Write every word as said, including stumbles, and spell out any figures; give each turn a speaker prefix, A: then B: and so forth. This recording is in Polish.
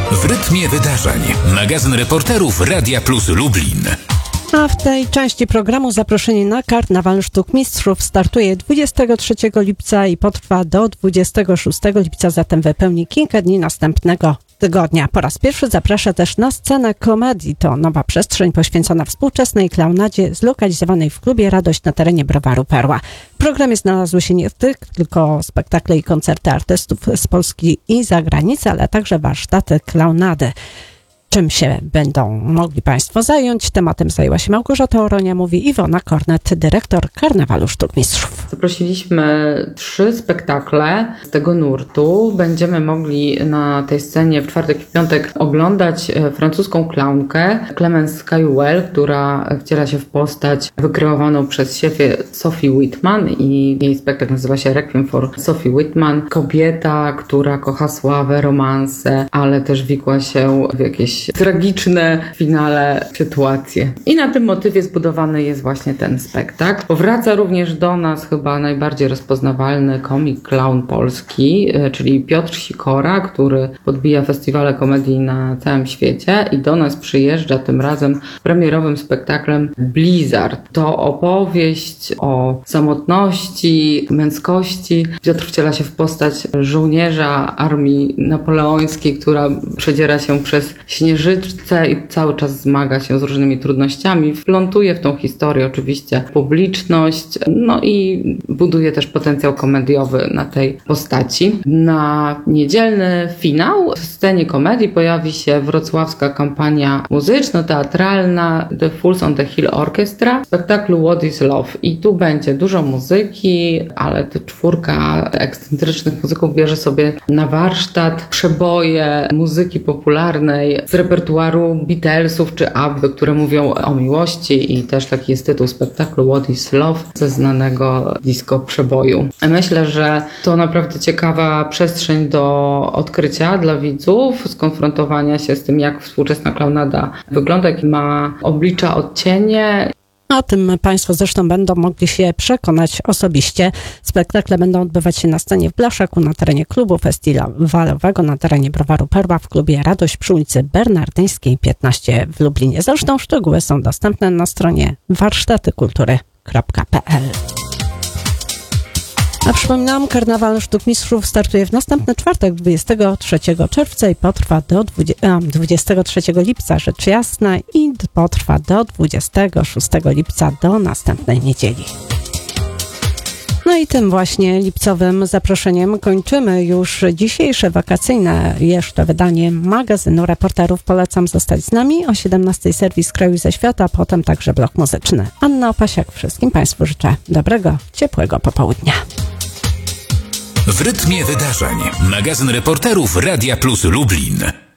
A: W rytmie wydarzeń. Magazyn reporterów Radia Plus Lublin.
B: A w tej części programu zaproszenie na Karnawal Sztuk Mistrzów startuje dwudziestego trzeciego lipca i potrwa do dwudziestego szóstego lipca, zatem wypełni kilka dni następnego tygodnia. Po raz pierwszy zaprasza też na scenę komedii. To nowa przestrzeń poświęcona współczesnej klaunadzie zlokalizowanej w klubie Radość na terenie Browaru Perła. W programie znalazły się nie tylko spektakle i koncerty artystów z Polski i zagranicy, ale także warsztaty klaunady. Czym się będą mogli Państwo zająć? Tematem zajęła się Małgorzata Oronia, mówi Iwona Kornet, dyrektor Karnawalu Sztuk Mistrzów.
C: Zaprosiliśmy trzy spektakle z tego nurtu. Będziemy mogli na tej scenie w czwartek i piątek oglądać francuską klaunkę Clemence Cayuel, która wciela się w postać wykreowaną przez szefię Sophie Whitman i jej spektakl nazywa się Requiem for Sophie Whitman. Kobieta, która kocha sławę, romanse, ale też wikła się w jakieś tragiczne w finale sytuacje. I na tym motywie zbudowany jest właśnie ten spektakl. Powraca również do nas chyba najbardziej rozpoznawalny komik clown polski, czyli Piotr Sikora, który podbija festiwale komedii na całym świecie i do nas przyjeżdża tym razem premierowym spektaklem Blizzard. To opowieść o samotności, męskości. Piotr wciela się w postać żołnierza armii napoleońskiej, która przedziera się przez śnieżyczce i cały czas zmaga się z różnymi trudnościami. Wplątuje w tą historię oczywiście publiczność, no i buduje też potencjał komediowy na tej postaci. Na niedzielny finał w scenie komedii pojawi się wrocławska kampania muzyczno-teatralna The Fools on the Hill Orchestra w spektaklu What is Love. I tu będzie dużo muzyki, ale to czwórka ekscentrycznych muzyków bierze sobie na warsztat przeboje muzyki popularnej z repertuaru Beatlesów czy ABBY, które mówią o miłości i też taki jest tytuł spektaklu What is Love ze znanego disco przeboju. Myślę, że to naprawdę ciekawa przestrzeń do odkrycia dla widzów, skonfrontowania się z tym, jak współczesna klaunada wygląda, jakie ma oblicza, odcienie.
B: O tym Państwo zresztą będą mogli się przekonać osobiście. Spektakle będą odbywać się na scenie w Blaszaku na terenie klubu festiwalowego na terenie Browaru Perła w klubie Radość przy ulicy Bernardyńskiej piętnaście w Lublinie. Zresztą szczegóły są dostępne na stronie warsztaty kultury kropka p l. A przypominam, Karnawal Sztuk Mistrzów startuje w następny czwartek, dwudziestego trzeciego czerwca i potrwa do dwudziestego trzeciego lipca, rzecz jasna, i potrwa do dwudziestego szóstego lipca, do następnej niedzieli. No i tym właśnie lipcowym zaproszeniem kończymy już dzisiejsze wakacyjne jeszcze wydanie magazynu reporterów. Polecam zostać z nami. O siedemnastej serwis kraju i ze świata, a potem także blok muzyczny. Anna Opasiak, wszystkim Państwu życzę dobrego, ciepłego popołudnia.
A: W rytmie wydarzeń. Magazyn reporterów Radia Plus Lublin.